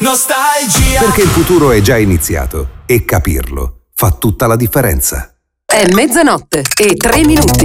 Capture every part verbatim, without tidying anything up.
Nostalgia. Perché il futuro è già iniziato e capirlo fa tutta la differenza. È mezzanotte e tre minuti.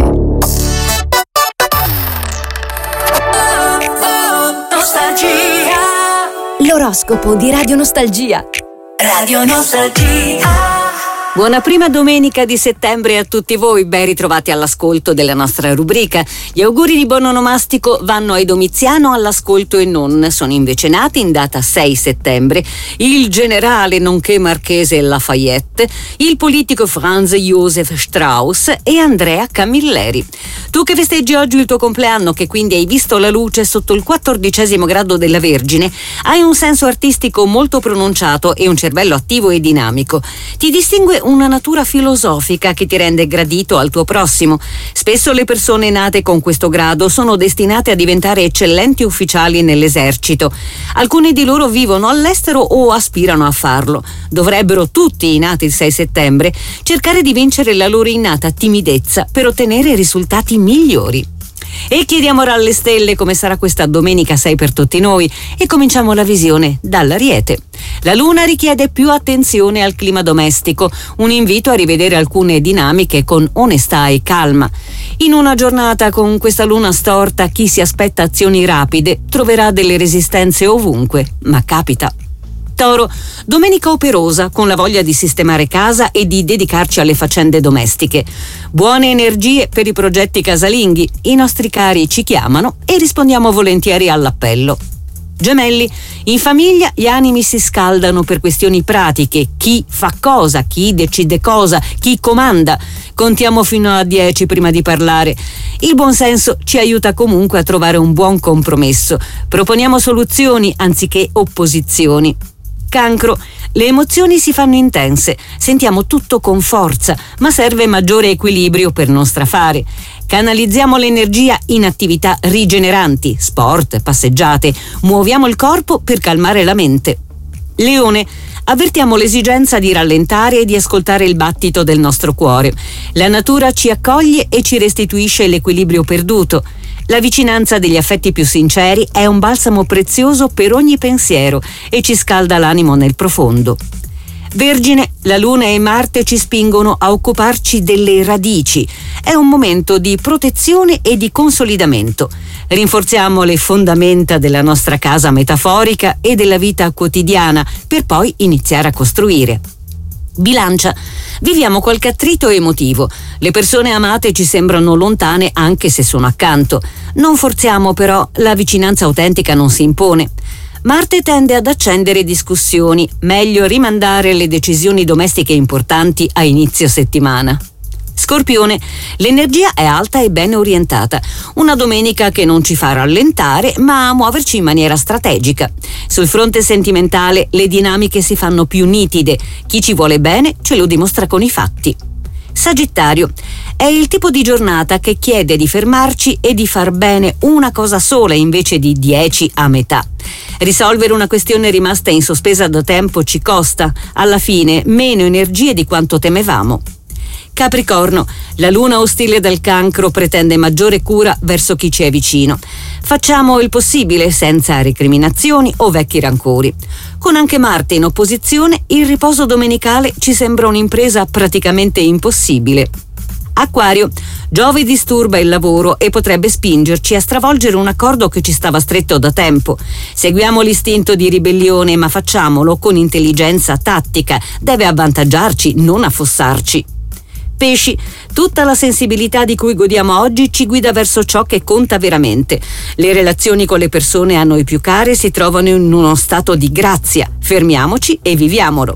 Nostalgia. L'oroscopo di Radio Nostalgia. Radio Nostalgia. Buona prima domenica di settembre a tutti voi, ben ritrovati all'ascolto della nostra rubrica. Gli auguri di buon onomastico vanno ai Domiziano all'ascolto e non. Sono invece nati in data sei settembre il generale nonché marchese Lafayette, il politico Franz Josef Strauss e Andrea Camilleri. Tu che festeggi oggi il tuo compleanno, che quindi hai visto la luce sotto il quattordicesimo grado della Vergine, hai un senso artistico molto pronunciato e un cervello attivo e dinamico. Ti distingue una natura filosofica che ti rende gradito al tuo prossimo. Spesso le persone nate con questo grado sono destinate a diventare eccellenti ufficiali nell'esercito. Alcuni di loro vivono all'estero o aspirano a farlo. Dovrebbero tutti i nati il sei settembre cercare di vincere la loro innata timidezza per ottenere risultati migliori. E chiediamo alle stelle come sarà questa domenica sei per tutti noi e cominciamo la visione dall'Ariete. La luna richiede più attenzione al clima domestico, un invito a rivedere alcune dinamiche con onestà e calma. In una giornata con questa luna storta, chi si aspetta azioni rapide troverà delle resistenze ovunque, ma capita. Toro, domenica operosa, con la voglia di sistemare casa e di dedicarci alle faccende domestiche. Buone energie per i progetti casalinghi, i nostri cari ci chiamano e rispondiamo volentieri all'appello. Gemelli, in famiglia gli animi si scaldano per questioni pratiche, chi fa cosa, chi decide cosa, chi comanda. Contiamo fino a dieci prima di parlare. Il buonsenso ci aiuta comunque a trovare un buon compromesso. Proponiamo soluzioni anziché opposizioni. Cancro, le emozioni si fanno intense, sentiamo tutto con forza, ma serve maggiore equilibrio per non strafare. Canalizziamo l'energia in attività rigeneranti, sport, passeggiate, muoviamo il corpo per calmare la mente. Leone, avvertiamo l'esigenza di rallentare e di ascoltare il battito del nostro cuore. La natura ci accoglie e ci restituisce l'equilibrio perduto. La vicinanza degli affetti più sinceri è un balsamo prezioso per ogni pensiero e ci scalda l'animo nel profondo. Vergine, la Luna e Marte ci spingono a occuparci delle radici. È un momento di protezione e di consolidamento. Rinforziamo le fondamenta della nostra casa metaforica e della vita quotidiana per poi iniziare a costruire. Bilancia, viviamo qualche attrito emotivo. Le persone amate ci sembrano lontane anche se sono accanto. Non forziamo però, la vicinanza autentica non si impone. Marte tende ad accendere discussioni, meglio rimandare le decisioni domestiche importanti a inizio settimana. Scorpione, l'energia è alta e ben orientata. Una domenica che non ci fa rallentare, ma a muoverci in maniera strategica. Sul fronte sentimentale le dinamiche si fanno più nitide. Chi ci vuole bene ce lo dimostra con i fatti. Sagittario, è il tipo di giornata che chiede di fermarci e di far bene una cosa sola invece di dieci a metà. Risolvere una questione rimasta in sospesa da tempo ci costa, alla fine, meno energie di quanto temevamo. Capricorno, la luna ostile del Cancro pretende maggiore cura verso chi ci è vicino. Facciamo il possibile senza recriminazioni o vecchi rancori. Con anche Marte in opposizione, il riposo domenicale ci sembra un'impresa praticamente impossibile. Acquario, Giove disturba il lavoro e potrebbe spingerci a stravolgere un accordo che ci stava stretto da tempo. Seguiamo l'istinto di ribellione, ma facciamolo con intelligenza tattica. Deve avvantaggiarci, non affossarci. Pesci, tutta la sensibilità di cui godiamo oggi ci guida verso ciò che conta veramente. Le relazioni con le persone a noi più care si trovano in uno stato di grazia. Fermiamoci e viviamolo.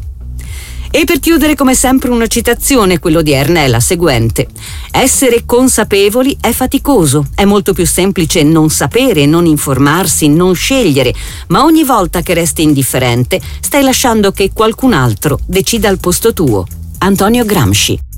E per chiudere, come sempre, una citazione, quello di Erne, la seguente: essere consapevoli è faticoso, è molto più semplice non sapere, non informarsi, non scegliere, ma ogni volta che resti indifferente stai lasciando che qualcun altro decida al posto tuo. Antonio Gramsci.